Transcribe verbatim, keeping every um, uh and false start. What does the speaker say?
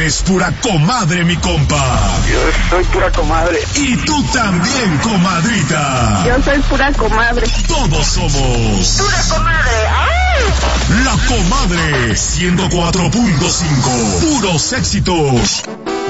Es pura comadre, mi compa. Yo soy pura comadre. Y tú también, comadrita. Yo soy pura comadre. Todos somos pura comadre. ¡Ay! La Comadre ciento cuatro punto cinco. Puros éxitos.